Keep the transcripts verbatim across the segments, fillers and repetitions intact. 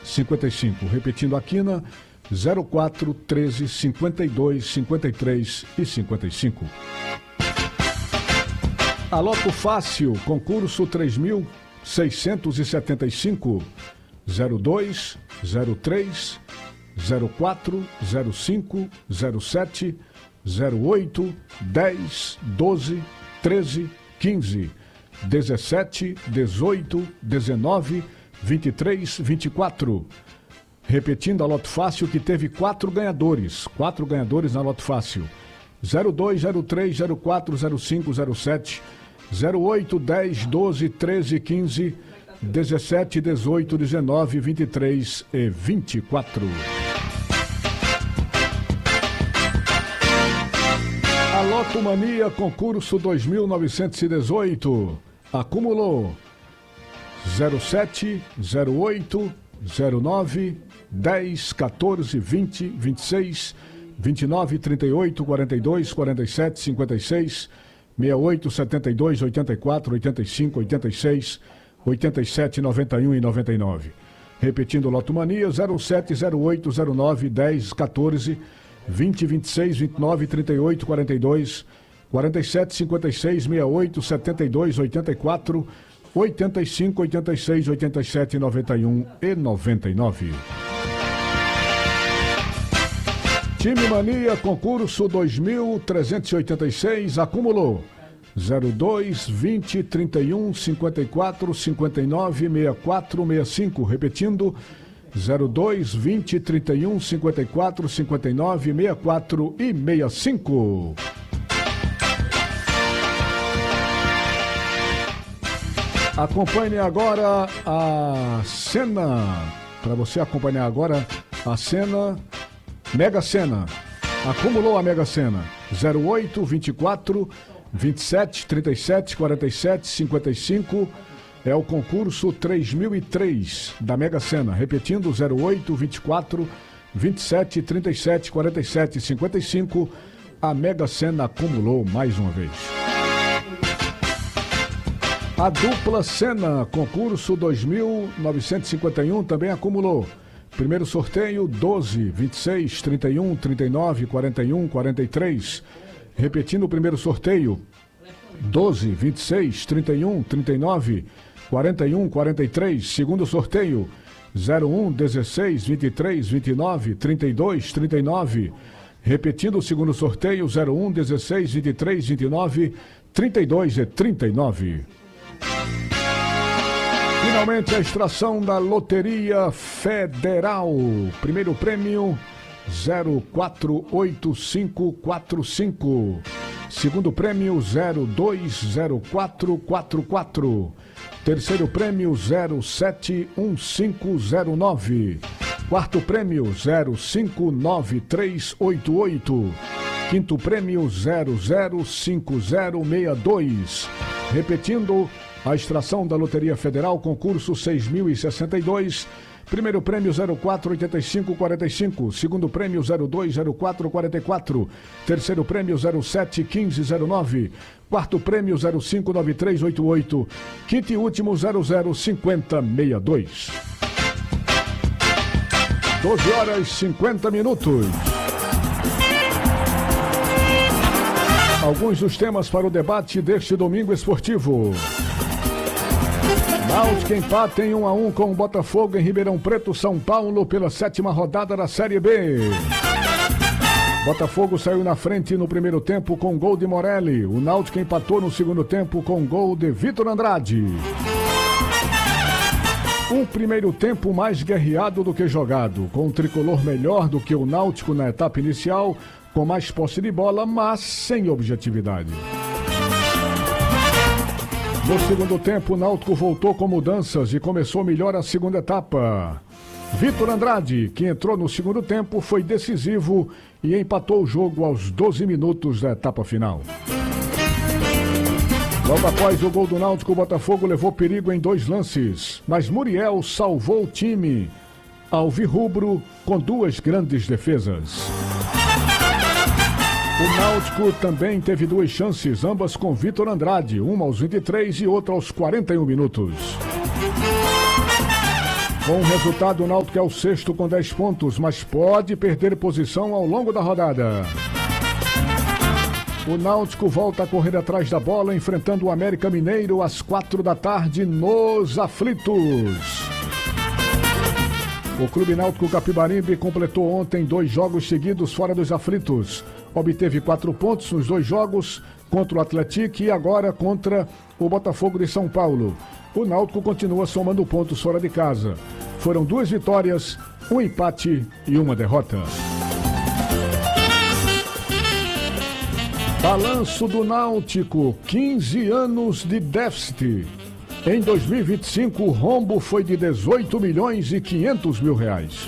cinquenta e cinco. Repetindo a quina, zero quatro, treze, cinquenta e dois, cinquenta e três e cinquenta e cinco. A Loto Fácil, concurso três mil seiscentos e setenta e cinco, zero dois, zero três, zero quatro, zero cinco, zero sete, zero oito, dez, doze, treze, quinze, dezessete, dezoito, dezenove, vinte e três, vinte e quatro. Repetindo a Loto Fácil, que teve quatro ganhadores. Quatro ganhadores na Loto Fácil. zero dois, zero três, zero quatro, zero cinco, zero sete, zero oito, dez, doze, treze, quinze, dezessete, dezoito, dezenove, vinte e três e vinte e quatro. A Loto Mania concurso dois mil novecentos e dezoito acumulou zero sete, zero oito, zero nove, dez, quatorze, vinte, vinte e seis, vinte e nove, trinta e oito, quarenta e dois, quarenta e sete, cinquenta e seis, sessenta e oito, setenta e dois, oitenta e quatro, oitenta e cinco, oitenta e seis, oitenta e sete, noventa e um e noventa e nove. Repetindo Loto Mania, zero sete, zero oito, zero nove, dez, quatorze, vinte, vinte e seis, vinte e nove, trinta e oito, quarenta e dois, quarenta e sete, cinquenta e seis, sessenta e oito, setenta e dois, oitenta e quatro, oitenta e cinco, oitenta e seis, oitenta e sete, noventa e um e noventa e nove. Time Mania, concurso dois mil trezentos e oitenta e seis, acumulou zero dois, vinte, trinta e um, cinquenta e quatro, cinquenta e nove, sessenta e quatro, sessenta e cinco. Repetindo, zero dois, vinte, trinta e um, cinquenta e quatro, cinquenta e nove, sessenta e quatro e sessenta e cinco. Acompanhe agora a cena. Para você acompanhar agora a cena Mega Sena. Acumulou a Mega Sena. zero oito, vinte e quatro, vinte e sete, trinta e sete, quarenta e sete, cinquenta e cinco. É o concurso três mil e três da Mega Sena. Repetindo, zero oito, vinte e quatro, vinte e sete, trinta e sete, quarenta e sete, cinquenta e cinco. A Mega Sena acumulou mais uma vez. A Dupla Sena, concurso dois mil novecentos e cinquenta e um, também acumulou. Primeiro sorteio, doze, vinte e seis, trinta e um, trinta e nove, quarenta e um, quarenta e três. Repetindo o primeiro sorteio, doze, vinte e seis, trinta e um, trinta e nove, quarenta e um, quarenta e três. Segundo sorteio, zero um, dezesseis, vinte e três, vinte e nove, trinta e dois, trinta e nove. Repetindo o segundo sorteio, zero um, dezesseis, vinte e três, vinte e nove, trinta e dois e trinta e nove. Finalmente a extração da Loteria Federal. Primeiro prêmio, zero quatro oito cinco quatro cinco. Segundo prêmio, zero dois zero quatro quatro quatro. Terceiro prêmio, zero sete um cinco zero nove. Quarto prêmio, zero cinco nove três oito oito. Quinto prêmio, zero zero cinco zero seis dois. Repetindo, a extração da Loteria Federal, concurso seis mil e sessenta e dois. Primeiro prêmio, zero quatro oito cinco quatro cinco. Segundo prêmio, zero dois zero quatro quatro quatro. Terceiro prêmio, zero sete um cinco zero nove. Quarto prêmio, zero cinco nove três oito oito. Quinto e último, zero zero cinco zero seis dois. doze horas e cinquenta minutos. Alguns dos temas para o debate deste domingo esportivo. Náutico empata em um a um com o Botafogo em Ribeirão Preto, São Paulo, pela sétima rodada da Série B. Botafogo saiu na frente no primeiro tempo com gol de Morelli. O Náutico empatou no segundo tempo com gol de Vitor Andrade. Um primeiro tempo mais guerreado do que jogado, com o tricolor melhor do que o Náutico na etapa inicial, com mais posse de bola, mas sem objetividade. No segundo tempo, o Náutico voltou com mudanças e começou melhor a segunda etapa. Vitor Andrade, que entrou no segundo tempo, foi decisivo e empatou o jogo aos doze minutos da etapa final. Logo após o gol do Náutico, o Botafogo levou perigo em dois lances, mas Muriel salvou o time alvirrubro com duas grandes defesas. O Náutico também teve duas chances, ambas com Vitor Andrade, uma aos vinte e três e outra aos quarenta e um minutos. Com o resultado, o Náutico é o sexto com dez pontos, mas pode perder posição ao longo da rodada. O Náutico volta a correr atrás da bola, enfrentando o América Mineiro às quatro da tarde nos aflitos. O Clube Náutico Capibaribe completou ontem dois jogos seguidos fora dos aflitos. Obteve quatro pontos nos dois jogos, contra o Atlético e agora contra o Botafogo de São Paulo. O Náutico continua somando pontos fora de casa. Foram duas vitórias, um empate e uma derrota. Balanço do Náutico, quinze anos de déficit. Em dois mil e vinte e cinco, o rombo foi de dezoito milhões e quinhentos mil reais.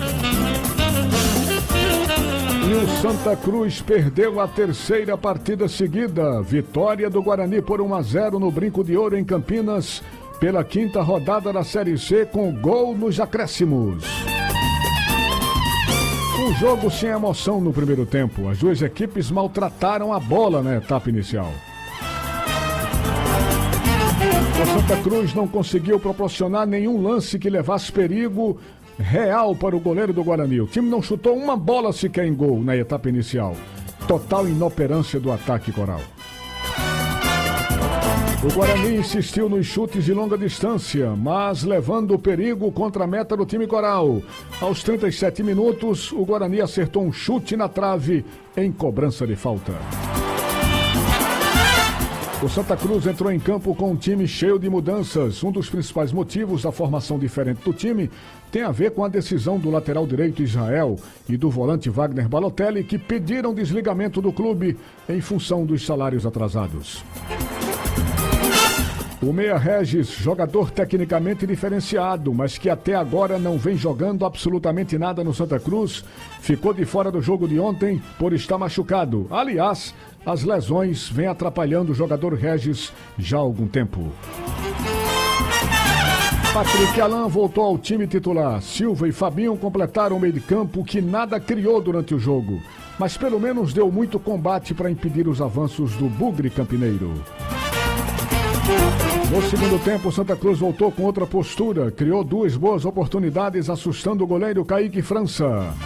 E o Santa Cruz perdeu a terceira partida seguida. Vitória do Guarani por um a zero no Brinco de Ouro em Campinas, pela quinta rodada da Série C, com gol nos acréscimos. Um jogo sem emoção no primeiro tempo. As duas equipes maltrataram a bola na etapa inicial. O Santa Cruz não conseguiu proporcionar nenhum lance que levasse perigo real para o goleiro do Guarani. O time não chutou uma bola sequer em gol na etapa inicial. Total inoperância do ataque coral. O Guarani insistiu nos chutes de longa distância, mas levando o perigo contra a meta do time coral. Aos trinta e sete minutos, o Guarani acertou um chute na trave em cobrança de falta. O Santa Cruz entrou em campo com um time cheio de mudanças. Um dos principais motivos da formação diferente do time tem a ver com a decisão do lateral direito Israel e do volante Wagner Balotelli, que pediram desligamento do clube em função dos salários atrasados. O Meia Regis, jogador tecnicamente diferenciado, mas que até agora não vem jogando absolutamente nada no Santa Cruz, ficou de fora do jogo de ontem por estar machucado. Aliás, as lesões vêm atrapalhando o jogador Regis já há algum tempo. Patrick Alain voltou ao time titular. Silva e Fabinho completaram o meio de campo, que nada criou durante o jogo, mas pelo menos deu muito combate para impedir os avanços do Bugre Campineiro. No segundo tempo, o Santa Cruz voltou com outra postura, criou duas boas oportunidades, assustando o goleiro Kaique França.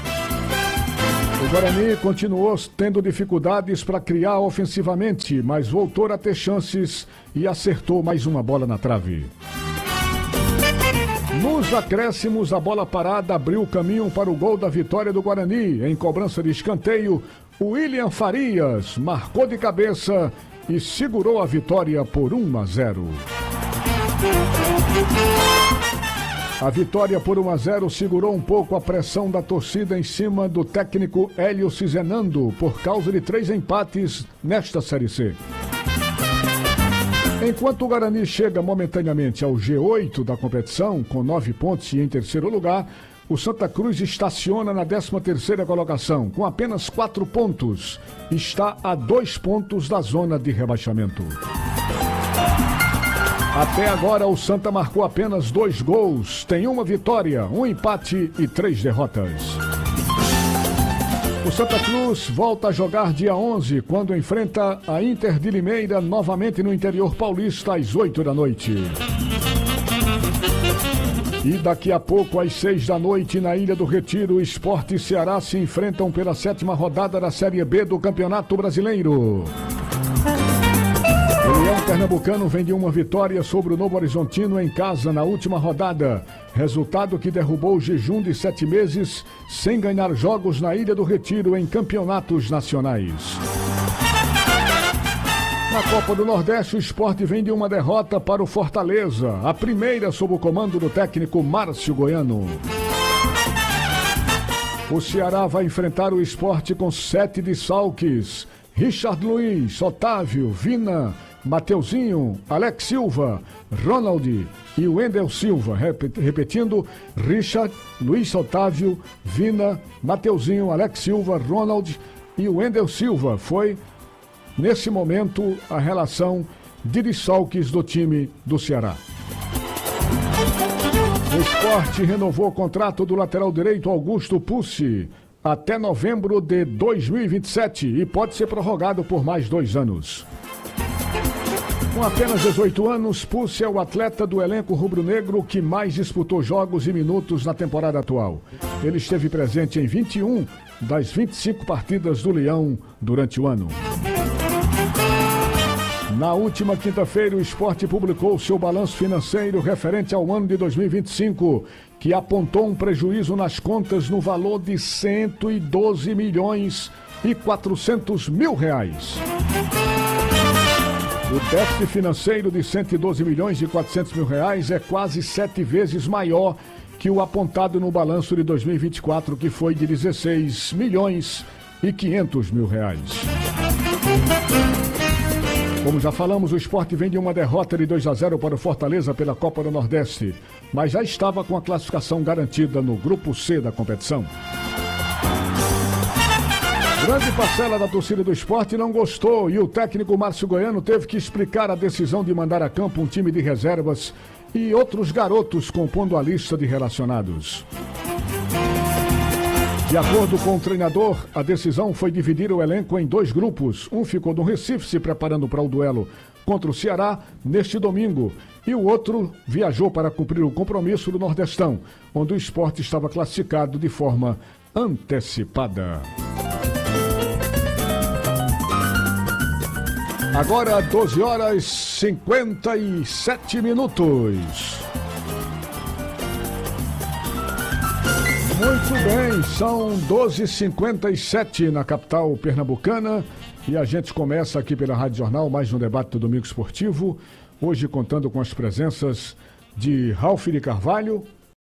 O Guarani continuou tendo dificuldades para criar ofensivamente, mas voltou a ter chances e acertou mais uma bola na trave. Nos acréscimos, a bola parada abriu o caminho para o gol da vitória do Guarani. Em cobrança de escanteio, o William Farias marcou de cabeça e segurou a vitória por um a zero. A vitória por um a zero segurou um pouco a pressão da torcida em cima do técnico Hélio Cizenando por causa de três empates nesta Série C. Enquanto o Guarani chega momentaneamente ao G oito da competição, com nove pontos e em terceiro lugar, o Santa Cruz estaciona na décima terceira colocação, com apenas quatro pontos. Está a dois pontos da zona de rebaixamento. Até agora, o Santa marcou apenas dois gols, tem uma vitória, um empate e três derrotas. O Santa Cruz volta a jogar dia onze, quando enfrenta a Inter de Limeira novamente no interior paulista às oito da noite. E daqui a pouco, às seis da noite, na Ilha do Retiro, Sport e Ceará se enfrentam pela sétima rodada da Série B do Campeonato Brasileiro. O Leão Pernambucano vem de uma vitória sobre o Novo Horizontino em casa na última rodada. Resultado que derrubou o jejum de sete meses sem ganhar jogos na Ilha do Retiro em campeonatos nacionais. Na Copa do Nordeste, o Sport vem de uma derrota para o Fortaleza, a primeira sob o comando do técnico Márcio Goiano. O Ceará vai enfrentar o Sport com sete desfalques: Richard Luiz, Otávio, Vina, Mateuzinho, Alex Silva, Ronald e Wendel Silva. Repetindo, Richard, Luiz Otávio, Vina, Mateuzinho, Alex Silva, Ronald e Wendel Silva. Foi, nesse momento, a relação de desfalques do time do Ceará. O Sport renovou o contrato do lateral direito Augusto Pucci até novembro de dois mil e vinte e sete e pode ser prorrogado por mais dois anos. Com apenas dezoito anos, Pulse é o atleta do elenco rubro-negro que mais disputou jogos e minutos na temporada atual. Ele esteve presente em vinte e um das vinte e cinco partidas do Leão durante o ano. Na última quinta-feira, o Sport publicou seu balanço financeiro referente ao ano de dois mil e vinte e cinco, que apontou um prejuízo nas contas no valor de cento e doze milhões e quatrocentos mil reais. O déficit financeiro de cento e doze milhões e quatrocentos mil reais é quase sete vezes maior que o apontado no balanço de dois mil e vinte e quatro, que foi de dezesseis milhões e quinhentos mil reais. Como já falamos, o Sport vem de uma derrota de dois a zero para o Fortaleza pela Copa do Nordeste, mas já estava com a classificação garantida no Grupo C da competição. Grande parcela da torcida do Sport não gostou e o técnico Márcio Goiano teve que explicar a decisão de mandar a campo um time de reservas e outros garotos compondo a lista de relacionados. De acordo com o treinador, a decisão foi dividir o elenco em dois grupos. Um ficou no Recife se preparando para o duelo contra o Ceará neste domingo e o outro viajou para cumprir o compromisso do Nordestão, onde o Sport estava classificado de forma antecipada. Agora doze horas e cinquenta e sete minutos. Muito bem, são doze e cinquenta e sete na capital pernambucana e a gente começa aqui pela Rádio Jornal mais um debate do Domingo Esportivo, hoje contando com as presenças de Ralf de Carvalho,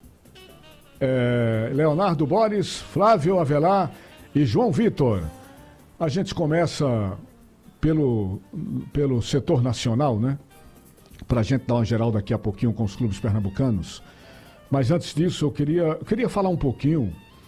eh, Leonardo Boris, Flávio Avelar e João Vitor. A gente começa pelo, pelo setor nacional, né? Para a gente dar uma geral daqui a pouquinho com os clubes pernambucanos. Mas antes disso, eu queria, eu queria falar um pouquinho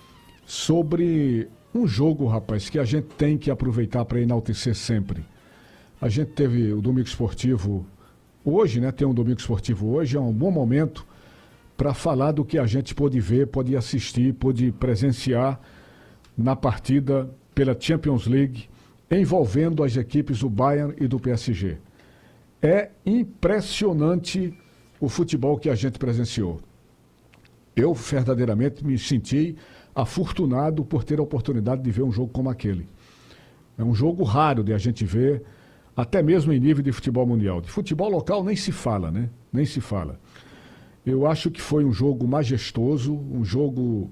sobre um jogo, rapaz, que a gente tem que aproveitar para enaltecer sempre. A gente teve o Domingo Esportivo hoje, né? Tem um Domingo Esportivo hoje, é um bom momento para falar do que a gente pôde ver, pôde assistir, pôde presenciar na partida pela Champions League, envolvendo as equipes do Bayern e do P S G. É impressionante o futebol que a gente presenciou. Eu verdadeiramente me senti afortunado por ter a oportunidade de ver um jogo como aquele. É um jogo raro de a gente ver, até mesmo em nível de futebol mundial. De futebol local nem se fala, né? Nem se fala. Eu acho que foi um jogo majestoso, um jogo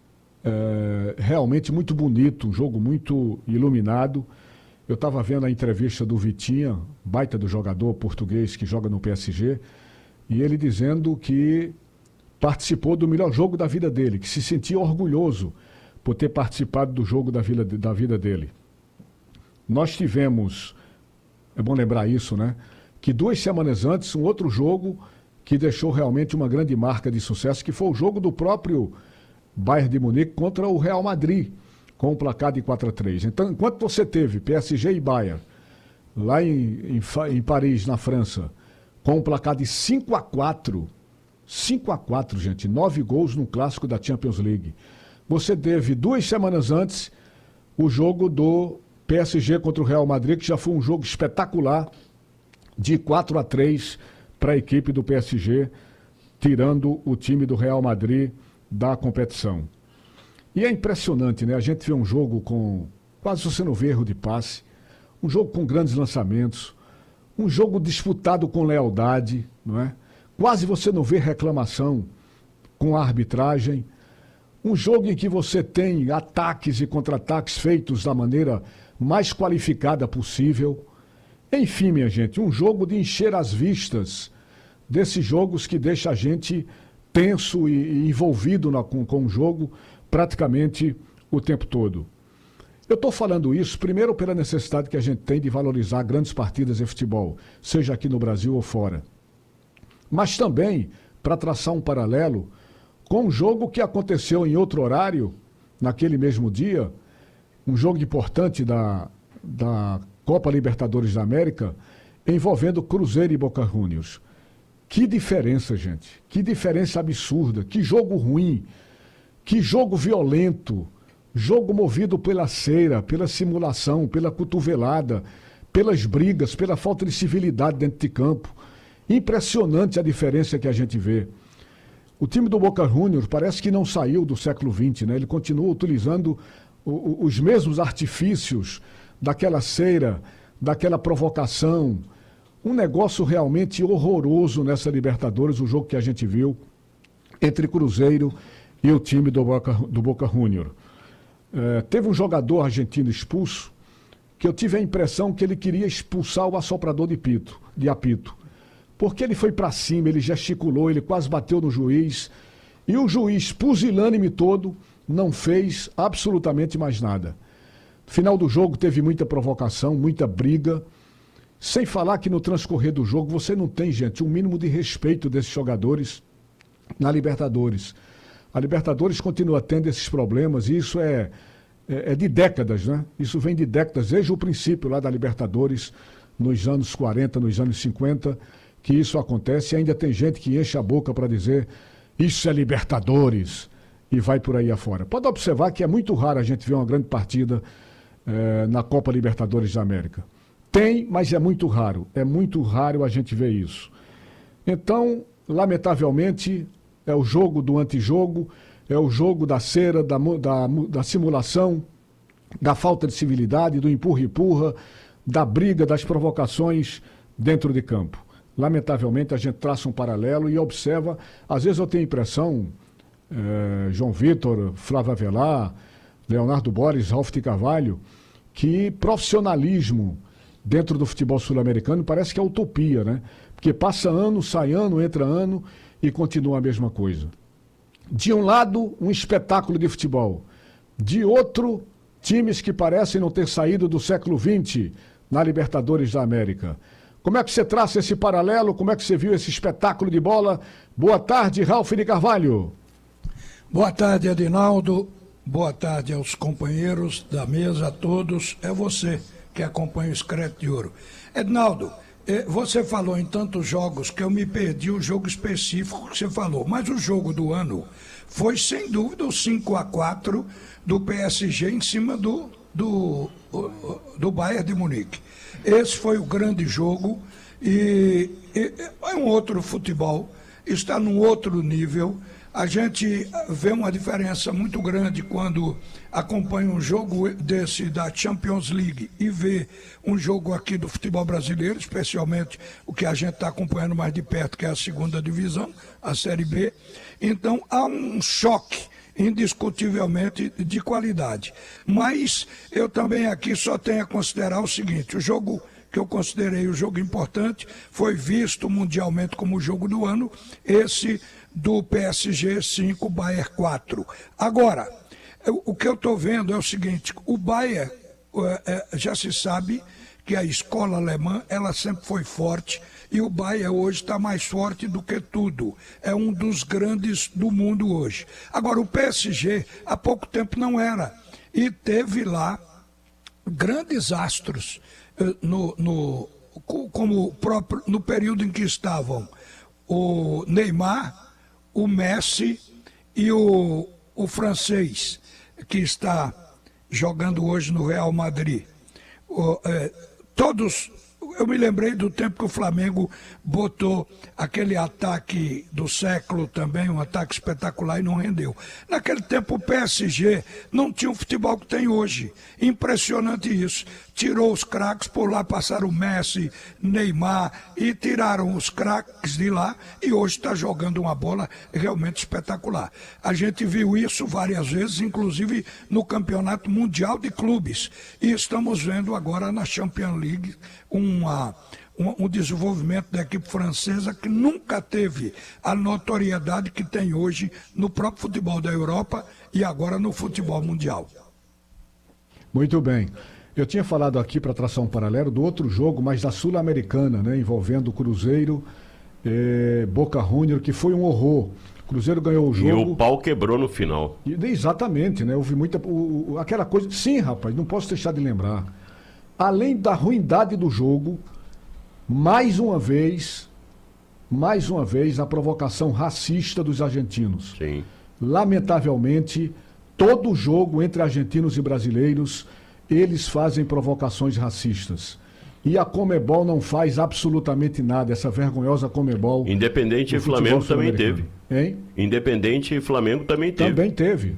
é, realmente muito bonito, um jogo muito iluminado. Eu estava vendo a entrevista do Vitinha, baita do jogador português que joga no P S G, e ele dizendo que participou do melhor jogo da vida dele, que se sentia orgulhoso por ter participado do jogo da vida, da vida dele. Nós tivemos, é bom lembrar isso, né? Que duas semanas antes, um outro jogo que deixou realmente uma grande marca de sucesso, que foi o jogo do próprio Bayern de Munique contra o Real Madrid, com o placar de quatro a três. Então, enquanto você teve P S G e Bayern, lá em, em, em Paris, na França, com um placar de cinco a quatro, cinco a quatro, gente, nove gols no clássico da Champions League. Você teve duas semanas antes o jogo do P S G contra o Real Madrid, que já foi um jogo espetacular, de quatro a três para a equipe do P S G, tirando o time do Real Madrid da competição. E é impressionante, né? A gente vê um jogo com quase você não vê erro de passe, um jogo com grandes lançamentos, um jogo disputado com lealdade, não é? Quase você não vê reclamação com a arbitragem. Um jogo em que você tem ataques e contra-ataques feitos da maneira mais qualificada possível. Enfim, minha gente, um jogo de encher as vistas, desses jogos que deixa a gente tenso e, e envolvido na, com, com o jogo praticamente o tempo todo. Eu estou falando isso primeiro pela necessidade que a gente tem de valorizar grandes partidas de futebol, seja aqui no Brasil ou fora. Mas também para traçar um paralelo com um jogo que aconteceu em outro horário, naquele mesmo dia, um jogo importante da, da Copa Libertadores da América, envolvendo Cruzeiro e Boca Juniors. Que diferença, gente. Que diferença absurda. Que jogo ruim. Que jogo violento. Jogo movido pela cera, pela simulação, pela cotovelada, pelas brigas, pela falta de civilidade dentro de campo. Impressionante a diferença que a gente vê. O time do Boca Juniors parece que não saiu do século vinte, né? Ele continua utilizando o, o, os mesmos artifícios daquela cera, daquela provocação. Um negócio realmente horroroso nessa Libertadores, o jogo que a gente viu entre Cruzeiro e o time do Boca, do Boca Juniors. É, teve um jogador argentino expulso que eu tive a impressão que ele queria expulsar o assoprador de pito, de apito. Porque ele foi para cima, ele gesticulou, ele quase bateu no juiz. E o juiz, pusilânime todo, não fez absolutamente mais nada. Final do jogo teve muita provocação, muita briga. Sem falar que no transcorrer do jogo você não tem, gente, um mínimo de respeito desses jogadores na Libertadores. A Libertadores continua tendo esses problemas e isso é, é, é de décadas, né? Isso vem de décadas, desde o princípio lá da Libertadores, nos anos quarenta, nos anos cinquenta, que isso acontece e ainda tem gente que enche a boca para dizer isso é Libertadores e vai por aí afora. Pode observar que é muito raro a gente ver uma grande partida eh, na Copa Libertadores da América. Tem, mas é muito raro. É muito raro a gente ver isso. Então, lamentavelmente, é o jogo do antijogo, é o jogo da cera, da, da, da simulação, da falta de civilidade, do empurra-empurra, da briga, das provocações dentro de campo. Lamentavelmente, a gente traça um paralelo e observa, às vezes eu tenho a impressão, eh, João Vitor, Flávio Avelar, Leonardo Borges, Ralf de Carvalho, que profissionalismo dentro do futebol sul-americano parece que é utopia, né? Porque passa ano, sai ano, entra ano e continua a mesma coisa. De um lado, um espetáculo de futebol. De outro, times que parecem não ter saído do século vinte na Libertadores da América. Como é que você traça esse paralelo? Como é que você viu esse espetáculo de bola? Boa tarde, Ralf de Carvalho. Boa tarde, Adinaldo. Boa tarde aos companheiros da mesa, a todos. É você que acompanha o Secreto de Ouro. Edinaldo, você falou em tantos jogos que eu me perdi o jogo específico que você falou, mas o jogo do ano foi sem dúvida o cinco a quatro do P S G em cima do, do, do Bayern de Munique. Esse foi o grande jogo e, e é um outro futebol, está num outro nível. A gente vê uma diferença muito grande quando acompanha um jogo desse da Champions League e vê um jogo aqui do futebol brasileiro, especialmente o que a gente está acompanhando mais de perto, que é a segunda divisão, a Série B. Então há um choque indiscutivelmente de qualidade. Mas eu também aqui só tenho a considerar o seguinte: o jogo que eu considerei o jogo importante foi visto mundialmente como o jogo do ano, esse do P S G cinco, Bayern quatro. Agora, o que eu estou vendo é o seguinte: o Bayern, já se sabe que a escola alemã, ela sempre foi forte, e o Bayern hoje está mais forte do que tudo. É um dos grandes do mundo hoje. Agora, o P S G, há pouco tempo não era, e teve lá grandes astros, no, no, como próprio, no período em que estavam o Neymar, o Messi e o, o francês, que está jogando hoje no Real Madrid. O, é, todos, eu me lembrei do tempo que o Flamengo botou aquele ataque do século também, um ataque espetacular, e não rendeu. Naquele tempo o P S G não tinha o futebol que tem hoje. Impressionante isso. Tirou os craques, por lá passaram o Messi, Neymar, e tiraram os craques de lá, e hoje está jogando uma bola realmente espetacular. A gente viu isso várias vezes, inclusive no Campeonato Mundial de Clubes, e estamos vendo agora na Champions League uma, um, um desenvolvimento da equipe francesa que nunca teve a notoriedade que tem hoje no próprio futebol da Europa e agora no futebol mundial. Muito bem. Eu tinha falado aqui, para traçar um paralelo, do outro jogo, mas da Sul-Americana, né, envolvendo o Cruzeiro, eh, Boca Juniors, que foi um horror. O Cruzeiro ganhou o jogo. E o pau quebrou no final. E, exatamente, né? Houve muita. O, o, aquela coisa. Sim, rapaz, não posso deixar de lembrar. Além da ruindade do jogo, mais uma vez, mais uma vez, a provocação racista dos argentinos. Sim. Lamentavelmente, todo jogo entre argentinos e brasileiros, eles fazem provocações racistas. E a Comebol não faz absolutamente nada, essa vergonhosa Comebol. Independente e Flamengo também teve. Hein? Independente e Flamengo também teve. Também teve.